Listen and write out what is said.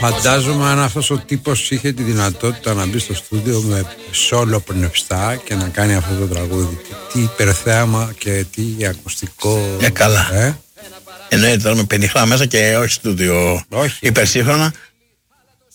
Φαντάζομαι αν αυτός ο τύπος είχε τη δυνατότητα να μπει στο στούντιο με σόλο πνευστά και να κάνει αυτό το τραγούδι. Τι υπερθέαμα και τι ακουστικό. Καλά. Εννοείται τώρα με πενιχρά μέσα και όχι στούντιο υπερσύγχρονα.